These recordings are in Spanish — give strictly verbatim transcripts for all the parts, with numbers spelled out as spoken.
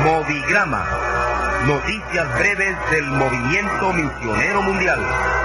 Movigrama, noticias breves del movimiento misionero mundial.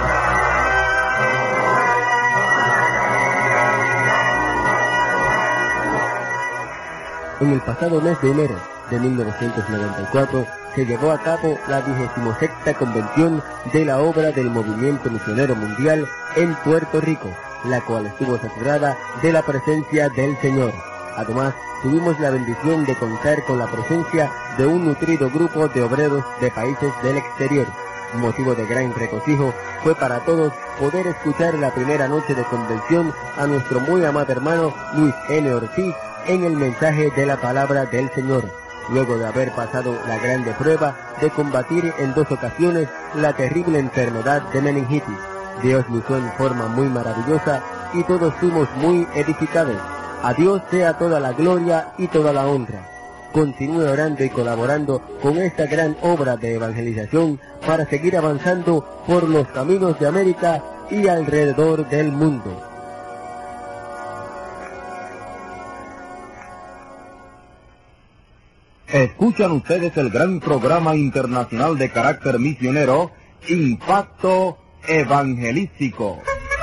En el pasado mes de enero de mil novecientos noventa y cuatro se llevó a cabo la vigésima convención de la obra del movimiento misionero mundial en Puerto Rico, la cual estuvo saturada de la presencia del Señor. Además, tuvimos la bendición de contar con la presencia de un nutrido grupo de obreros de países del exterior. Motivo de gran regocijo fue para todos poder escuchar la primera noche de convención a nuestro muy amado hermano Luis N. Ortiz en el mensaje de la palabra del Señor, luego de haber pasado la grande prueba de combatir en dos ocasiones la terrible enfermedad de meningitis. Dios lo usó en forma muy maravillosa y todos fuimos muy edificados. A Dios sea toda la gloria y toda la honra. Continúe orando y colaborando con esta gran obra de evangelización para seguir avanzando por los caminos de América y alrededor del mundo. Escuchan ustedes el gran programa internacional de carácter misionero, Impacto Evangelístico.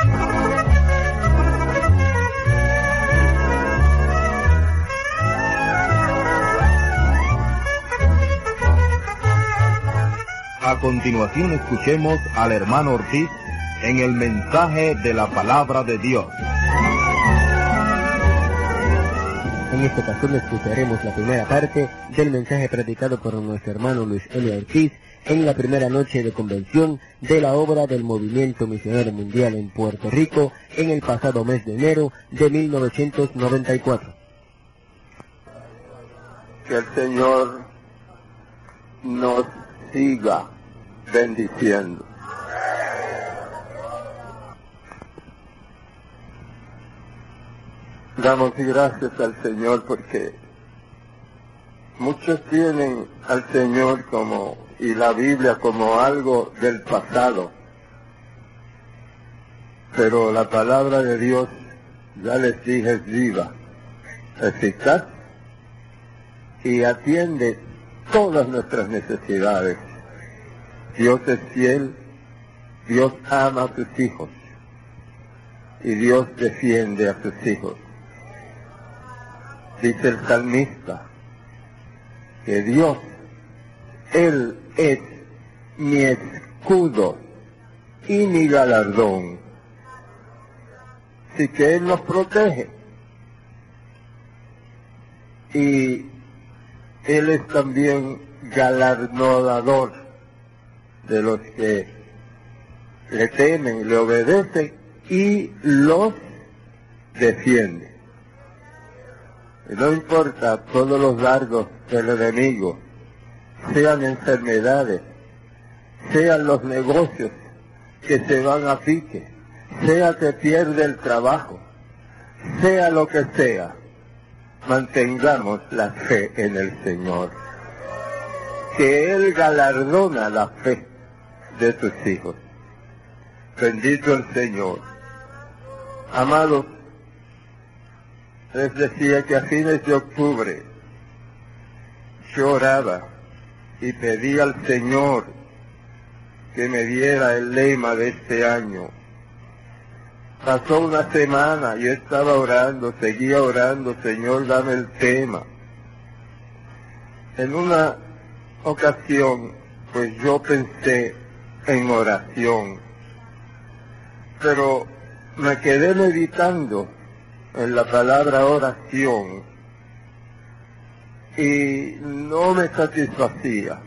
A continuación escuchemos al hermano Ortiz en el mensaje de la palabra de Dios. En esta ocasión escucharemos la primera parte del mensaje predicado por nuestro hermano Luis N. Ortiz en la primera noche de convención de la obra del movimiento misionero mundial en Puerto Rico en el pasado mes de enero de mil novecientos noventa y cuatro. Que el Señor nos siga bendiciendo. Damos gracias al Señor porque muchos tienen al Señor como y la Biblia como algo del pasado, pero la palabra de Dios, ya les dije, es viva, eficaz y atiende todas nuestras necesidades. Dios es fiel, Dios ama a sus hijos y Dios defiende a sus hijos. Dice el salmista que Dios, Él es mi escudo y mi galardón. Así que Él nos protege. Y Él es también galardonador de los que le temen, le obedecen y los defiende. Y no importa todos los dardos del enemigo, sean enfermedades, sean los negocios que se van a pique, sea que pierde el trabajo, sea lo que sea, mantengamos la fe en el Señor, que Él galardona la fe de sus hijos. Bendito el Señor. Amados, les decía que a fines de octubre yo oraba y pedí al Señor que me diera el lema de este año. Pasó una semana, yo estaba orando, seguía orando, Señor, dame el tema. En una ocasión, pues yo pensé en oración, pero me quedé meditando en la palabra oración y no me satisfacía.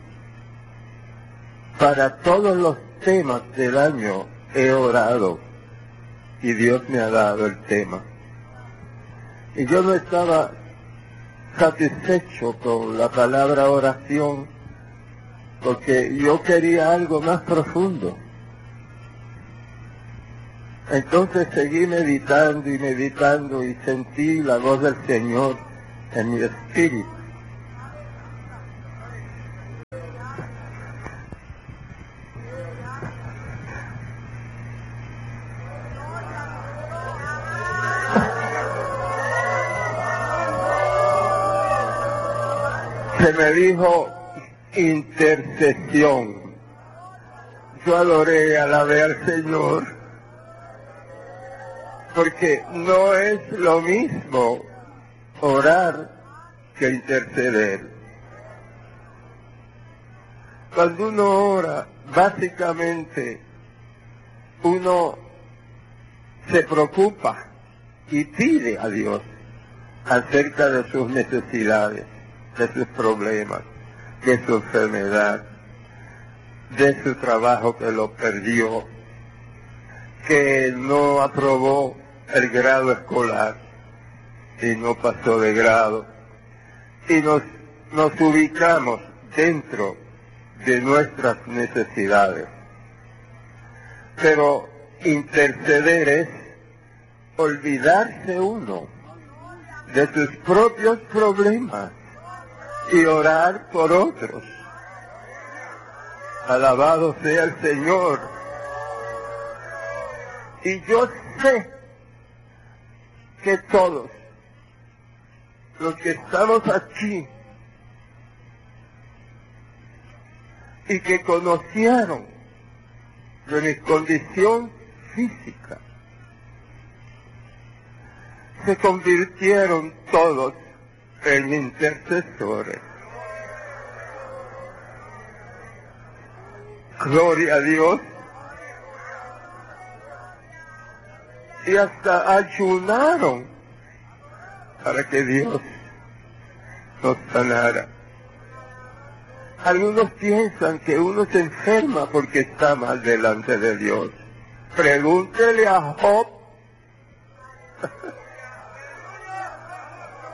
Para todos los temas del año he orado y Dios me ha dado el tema. Y yo no estaba satisfecho con la palabra oración porque yo quería algo más profundo. Entonces seguí meditando y meditando y sentí la voz del Señor en mi espíritu. se me dijo intercesión. Yo adoré, alabé al Señor, porque no es lo mismo orar que interceder. Cuando uno ora, básicamente uno se preocupa y pide a Dios acerca de sus necesidades, de sus problemas, de su enfermedad, de su trabajo que lo perdió, que no aprobó el grado escolar y no pasó de grado, y nos, nos ubicamos dentro de nuestras necesidades. Pero interceder es olvidarse uno de sus propios problemas y orar por otros. Alabado sea el Señor. Y yo sé que todos los que estamos aquí y que conocieron de mi condición física, se convirtieron todos en intercesores. Gloria a Dios. Y hasta ayunaron para que Dios nos sanara. Algunos piensan que uno se enferma porque está mal delante de Dios. Pregúntele a Job.